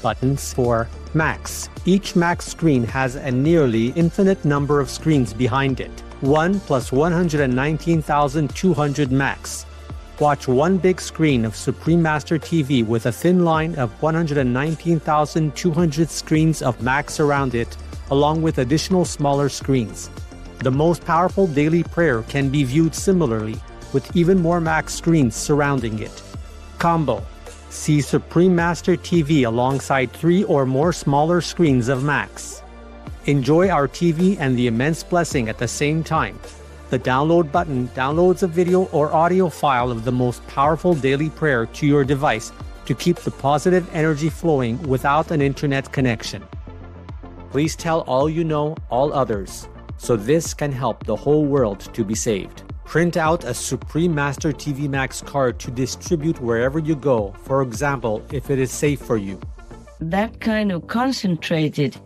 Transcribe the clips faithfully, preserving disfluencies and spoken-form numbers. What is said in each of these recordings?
buttons for Max. Each Max screen has a nearly infinite number of screens behind it. one plus one hundred nineteen thousand two hundred Max. Watch one big screen of Supreme Master T V with a thin line of one hundred nineteen thousand two hundred screens of Max around it, along with additional smaller screens. The most powerful daily prayer can be viewed similarly, with even more Max screens surrounding it. Combo. See Supreme Master T V alongside three or more smaller screens of Max. Enjoy our T V and the immense blessing at the same time. The download button downloads a video or audio file of the most powerful daily prayer to your device to keep the positive energy flowing without an internet connection. Please tell all you know, all others, so this can help the whole world to be saved. Print out a Supreme Master T V Max card to distribute wherever you go, for example, if it is safe for you. That kind of concentrated,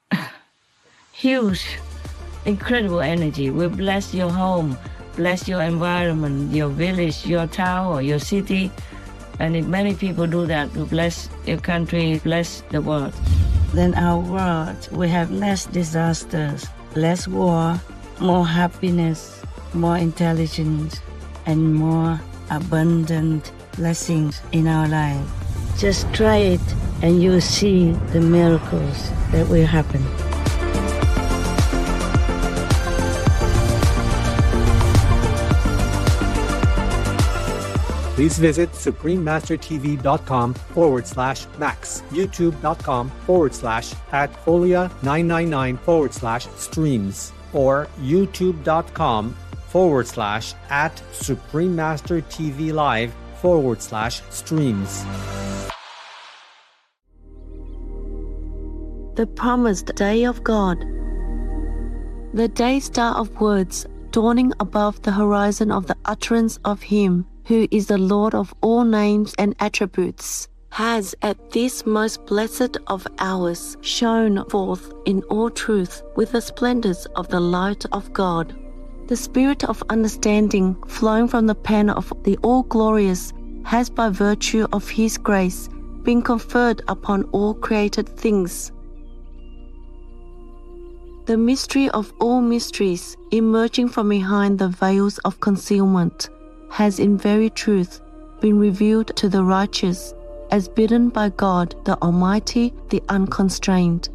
huge, incredible energy will bless your home, bless your environment, your village, your town, or your city. And if many people do that, will bless your country, bless the world. Then our world will have less disasters, less war, more happiness, more intelligence, and more abundant blessings in our life. Just try it and you'll see the miracles that will happen. Please visit suprememastertv.com forward slash max, youtube.com forward slash at folia999 forward slash streams, or youtube.com forward slash at suprememastertvlive forward slash streams. The promised day of God. The day star of words dawning above the horizon of the utterance of Him who is the Lord of all names and attributes, has at this most blessed of hours shone forth in all truth with the splendors of the light of God. The spirit of understanding flowing from the pen of the All-Glorious has by virtue of His grace been conferred upon all created things. The mystery of all mysteries, emerging from behind the veils of concealment, has in very truth been revealed to the righteous, as bidden by God, the Almighty, the Unconstrained.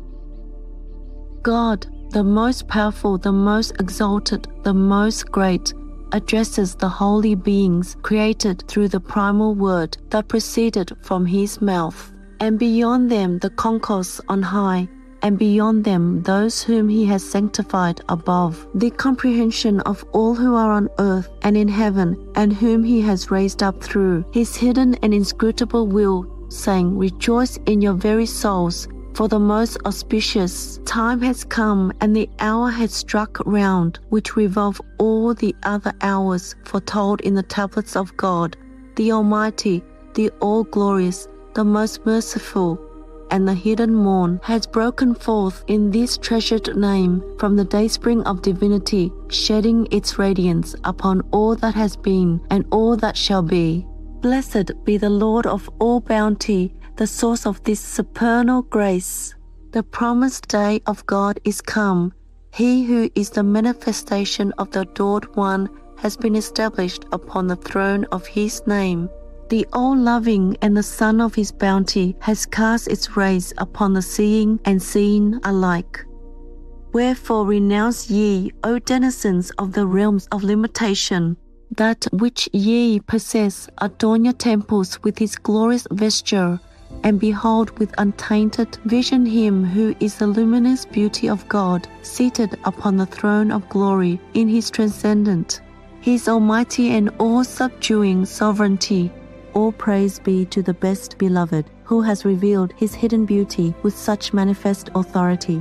God, the most powerful, the most exalted, the most great, addresses the holy beings created through the primal word that proceeded from His mouth, and beyond them the concourse on high, and beyond them those whom He has sanctified above, the comprehension of all who are on earth and in heaven, and whom He has raised up through His hidden and inscrutable will, saying, Rejoice in your very souls, for the most auspicious time has come, and the hour has struck round, which revolve all the other hours foretold in the tablets of God, the Almighty, the All-Glorious, the most merciful. And the hidden morn has broken forth in this treasured name from the dayspring of divinity, shedding its radiance upon all that has been and all that shall be. Blessed be the Lord of all bounty, the source of this supernal grace. The promised day of God is come. He who is the manifestation of the adored one has been established upon the throne of His name. The all-loving and the Son of His bounty has cast its rays upon the seeing and seen alike. Wherefore renounce ye, O denizens of the realms of limitation, that which ye possess, adorn your temples with His glorious vesture, and behold with untainted vision Him who is the luminous beauty of God, seated upon the throne of glory in His transcendent, His almighty and all-subduing sovereignty. All praise be to the best beloved, who has revealed His hidden beauty with such manifest authority.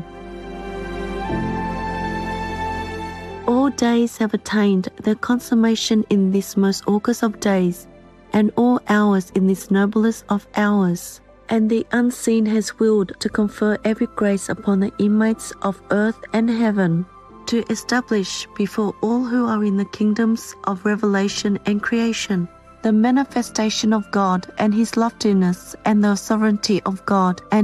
All days have attained their consummation in this most august of days, and all hours in this noblest of hours. And the unseen has willed to confer every grace upon the inmates of earth and heaven, to establish before all who are in the kingdoms of revelation and creation the manifestation of God and His loftiness and the sovereignty of God and